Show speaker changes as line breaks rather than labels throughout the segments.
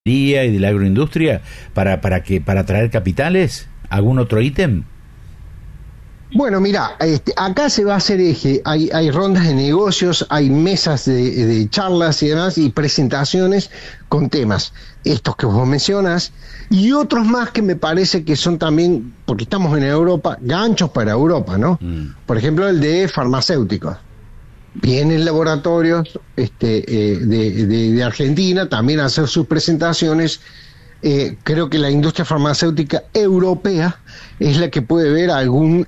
y de la agroindustria para atraer capitales? ¿Algún otro ítem?
Bueno, mira, acá se va a hacer eje, hay rondas de negocios, hay mesas de charlas y demás, y presentaciones con temas, estos que vos mencionas, y otros más que me parece que son también, porque estamos en Europa, ganchos para Europa, ¿no? Por ejemplo, el de farmacéuticos. Vienen laboratorios de Argentina también a hacer sus presentaciones. Creo que la industria farmacéutica europea es la que puede ver alguna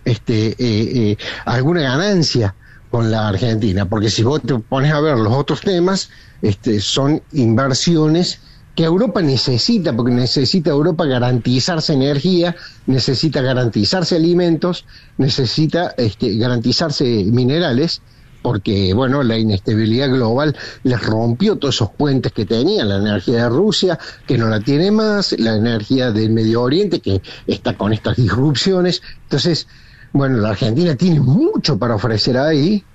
ganancia con la Argentina, porque si vos te pones a ver los otros temas, son inversiones que Europa necesita, porque necesita Europa garantizarse energía, necesita garantizarse alimentos, necesita garantizarse minerales, porque, bueno, la inestabilidad global les rompió todos esos puentes que tenían, la energía de Rusia, que no la tiene más, la energía del Medio Oriente, que está con estas disrupciones. Entonces, bueno, la Argentina tiene mucho para ofrecer ahí,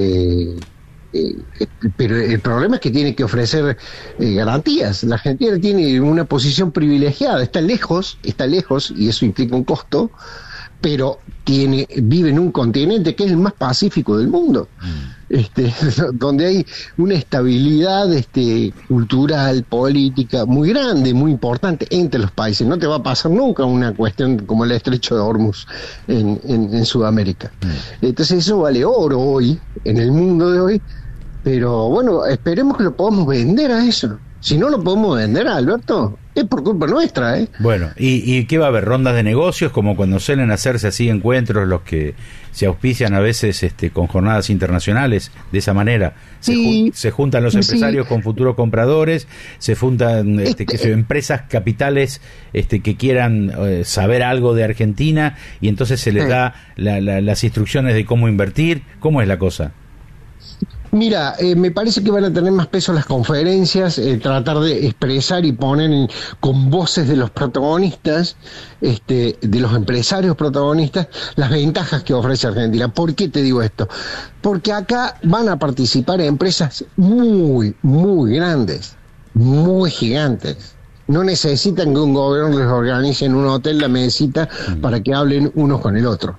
pero el problema es que tiene que ofrecer garantías. La Argentina tiene una posición privilegiada, está lejos, y eso implica un costo, pero vive en un continente que es el más pacífico del mundo, donde hay una estabilidad cultural, política muy grande, muy importante entre los países. No te va a pasar nunca una cuestión como el estrecho de Hormuz en Sudamérica. Entonces eso vale oro hoy, en el mundo de hoy, pero bueno, esperemos que lo podamos vender a eso. Si no lo podemos vender, Alberto, es por culpa nuestra, ¿eh?
Bueno, ¿y qué va a haber? ¿Rondas de negocios, como cuando suelen hacerse así encuentros, los que se auspician a veces con jornadas internacionales? De esa manera,
sí,
se juntan los empresarios con futuros compradores, se juntan empresas capitales que quieran saber algo de Argentina, y entonces se les da las instrucciones de cómo invertir. ¿Cómo es la cosa?
Mira, me parece que van a tener más peso las conferencias, tratar de expresar y poner con voces de los protagonistas, de los empresarios protagonistas, las ventajas que ofrece Argentina. ¿Por qué te digo esto? Porque acá van a participar empresas muy, muy grandes, muy gigantes. No necesitan que un gobierno les organice en un hotel la mesita para que hablen unos con el otro.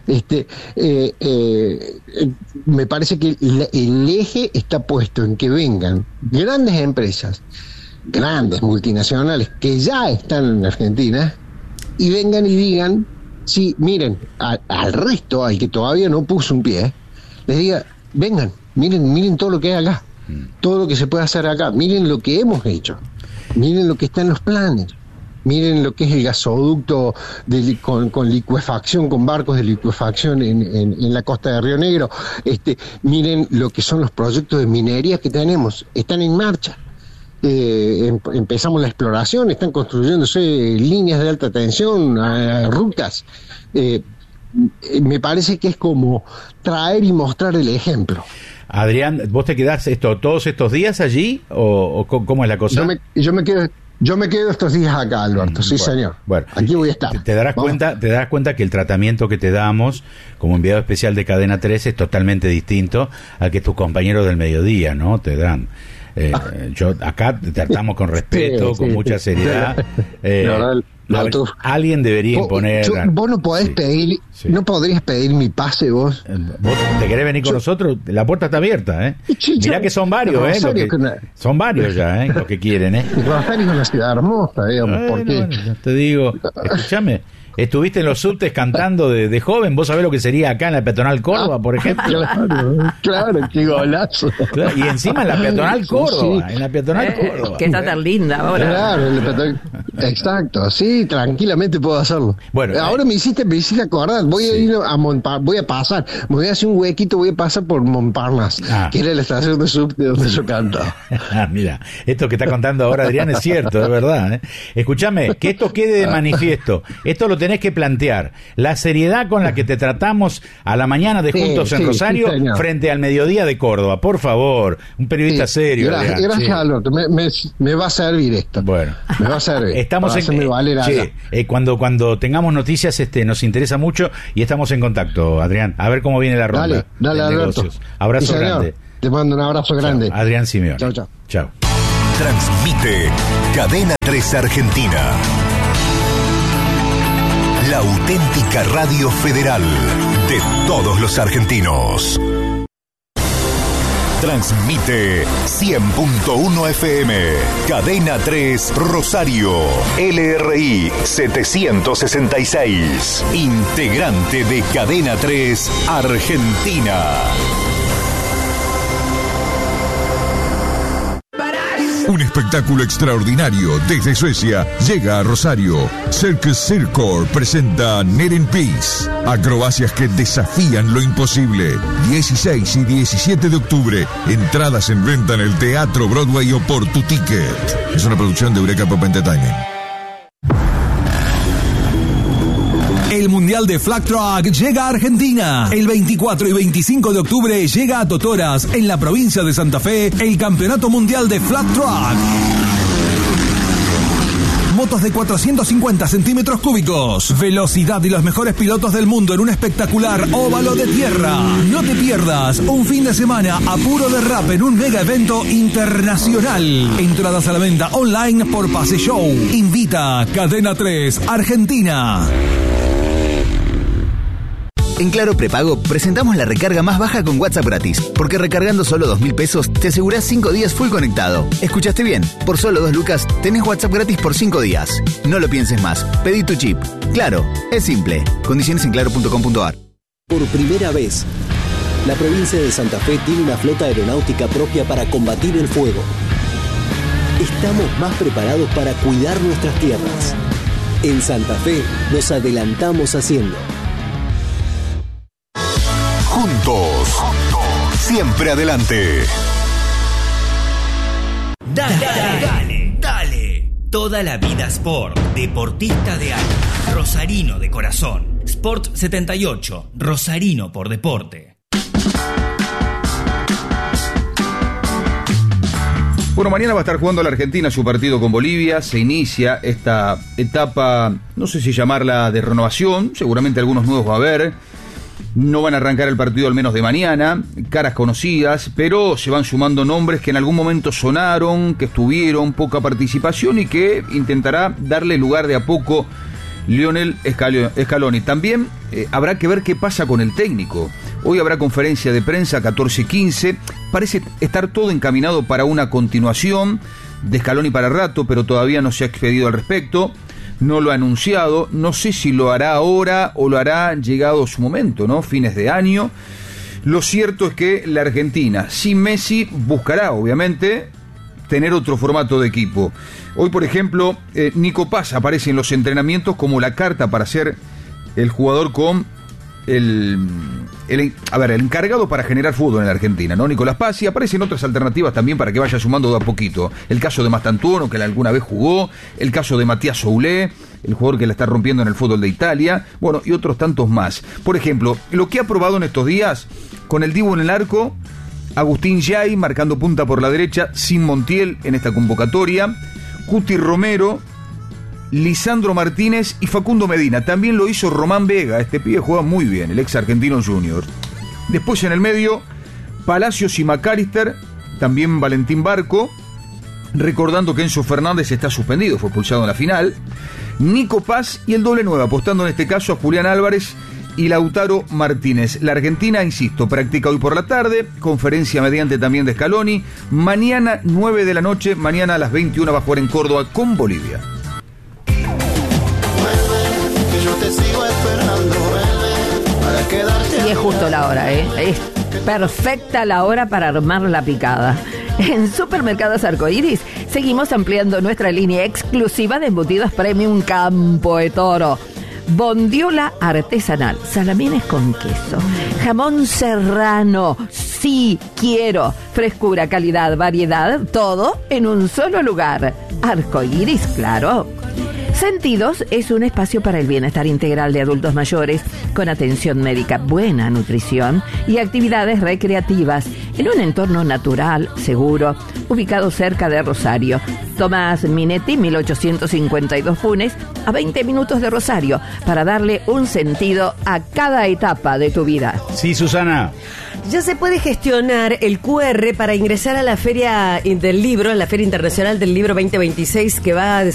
Me parece que el eje está puesto en que vengan grandes empresas, grandes multinacionales que ya están en Argentina, y vengan y digan, sí, miren, al resto, al que todavía no puso un pie, les diga, vengan, miren todo lo que hay acá, todo lo que se puede hacer acá, miren lo que hemos hecho, miren lo que está en los planes. Miren lo que es el gasoducto con licuefacción, con barcos de licuefacción en la costa de Río Negro. Miren lo que son los proyectos de minería que tenemos. Están en marcha. Empezamos la exploración, están construyéndose líneas de alta tensión, rutas. Me parece que es como traer y mostrar el ejemplo.
Adrián, ¿vos te quedás todos estos días allí o cómo es la cosa?
Yo me quedo estos días acá, Alberto, sí, señor.
Bueno,
aquí voy a estar.
Te darás cuenta que el tratamiento que te damos como enviado especial de Cadena 13 es totalmente distinto al que tus compañeros del mediodía, ¿no? Te dan. Yo acá te tratamos con respeto, con mucha seriedad. Alguien debería imponer.
Vos no podés pedir, no podrías pedir mi pase vos.
¿Vos te querés venir con nosotros? La puerta está abierta, Mirá que son varios, son varios ya, los que quieren,
Rosario es una ciudad hermosa, digamos, porque
te digo, escúchame. Estuviste en los subtes cantando de joven. ¿Vos sabés lo que sería acá en la peatonal Córdoba, por ejemplo?
Claro, qué golazo.
Claro, y encima en la peatonal Córdoba, en la peatonal Córdoba.
Que está tan linda ahora.
Claro, exacto, sí, tranquilamente puedo hacerlo. Bueno, ahora me hiciste acordar. Voy a ir a Montparnasse, voy a pasar, me voy a hacer un huequito, voy a pasar por Montparnasse, que era la estación de subte donde yo canto.
Mira, esto que está contando ahora Adrián es cierto, es verdad. Escúchame, que esto quede de manifiesto. Esto lo tenés que plantear. La seriedad con la que te tratamos a la mañana de Juntos en Rosario frente al mediodía de Córdoba. Por favor, un periodista serio.
Gracias, Alberto. Me va a servir esto.
Bueno,
me va a servir.
Estamos cuando tengamos noticias, nos interesa mucho y estamos en contacto, Adrián. A ver cómo viene la ronda.
Dale, Alberto.
Abrazo grande.
Te mando un abrazo grande.
Adrián Simeone.
Chao.
Chao.
Transmite Cadena 3 Argentina. La auténtica radio federal de todos los argentinos. Transmite 100.1 FM, Cadena 3 Rosario, LRI 766, integrante de Cadena 3 Argentina.
Un espectáculo extraordinario desde Suecia llega a Rosario. Circus Circor presenta Net in Peace. Acrobacias que desafían lo imposible. 16 y 17 de octubre. Entradas en venta en el Teatro Broadway o por tu ticket. Es una producción de Eureka Pop Entertainment.
El Mundial de Flag Track llega a Argentina. El 24 y 25 de octubre llega a Totoras, en la provincia de Santa Fe, el Campeonato Mundial de Flag Track. Motos de 450 centímetros cúbicos, velocidad y los mejores pilotos del mundo en un espectacular óvalo de tierra. No te pierdas un fin de semana a puro derrape en un mega evento internacional. Entradas a la venta online por Pase Show. Invita Cadena 3 Argentina.
En Claro Prepago presentamos la recarga más baja con WhatsApp gratis, porque recargando solo 2.000 pesos te asegurás 5 días full conectado. ¿Escuchaste bien? Por solo 2 lucas tenés WhatsApp gratis por 5 días. No lo pienses más. Pedí tu chip. Claro, es simple. Condiciones en claro.com.ar.
Por primera vez, la provincia de Santa Fe tiene una flota aeronáutica propia para combatir el fuego. Estamos más preparados para cuidar nuestras tierras. En Santa Fe nos adelantamos haciendo.
Juntos, siempre adelante.
Dale. Toda la vida Sport. Deportista de año. Rosarino de corazón. Sport 78. Rosarino por deporte.
Bueno, mañana va a estar jugando la Argentina su partido con Bolivia. Se inicia esta etapa, no sé si llamarla de renovación. Seguramente algunos nuevos va a haber. No van a arrancar el partido al menos de mañana, caras conocidas, pero se van sumando nombres que en algún momento sonaron, que tuvieron poca participación y que intentará darle lugar de a poco Lionel Scaloni. También habrá que ver qué pasa con el técnico. Hoy habrá conferencia de prensa 14:15. Parece estar todo encaminado para una continuación de Scaloni para rato, pero todavía no se ha expedido al respecto. No lo ha anunciado, no sé si lo hará ahora o lo hará llegado su momento, ¿no? Fines de año. Lo cierto es que la Argentina, sin Messi, buscará, obviamente, tener otro formato de equipo. Hoy, por ejemplo, Nico Paz aparece en los entrenamientos como la carta para ser el jugador con el encargado para generar fútbol en la Argentina, ¿no? Nicolás Paz, y aparecen otras alternativas también para que vaya sumando de a poquito. El caso de Mastantuono, que alguna vez jugó, el caso de Matías Soulé, el jugador que la está rompiendo en el fútbol de Italia, bueno, y otros tantos más. Por ejemplo, lo que ha probado en estos días, con el Dibu en el arco, Agustín Yay marcando punta por la derecha, sin Montiel en esta convocatoria, Cuti Romero, Lisandro Martínez y Facundo Medina. También lo hizo Román Vega. Este pibe juega muy bien, el ex argentino junior. Después en el medio, Palacios y McAllister. También Valentín Barco. Recordando que Enzo Fernández está suspendido, fue expulsado en la final. Nico Paz y el doble 9, apostando en este caso a Julián Álvarez y Lautaro Martínez. La Argentina, insisto, practica hoy por la tarde. Conferencia mediante también de Scaloni. Mañana 9 de la noche, mañana a las 21 va a jugar en Córdoba con Bolivia.
Y es justo la hora, es perfecta la hora para armar la picada. En Supermercados Arcoiris seguimos ampliando nuestra línea exclusiva de embutidos premium Campo de Toro. Bondiola artesanal, salamines con queso, jamón serrano, sí quiero, frescura, calidad, variedad, todo en un solo lugar. Arcoiris, claro. Sentidos es un espacio para el bienestar integral de adultos mayores con atención médica, buena nutrición y actividades recreativas en un entorno natural, seguro, ubicado cerca de Rosario. Tomás Minetti, 1852 Funes, a 20 minutos de Rosario, para darle un sentido a cada etapa de tu vida.
Sí, Susana.
Ya se puede gestionar el QR para ingresar a la Feria del Libro, la Feria Internacional del Libro 2026, que va a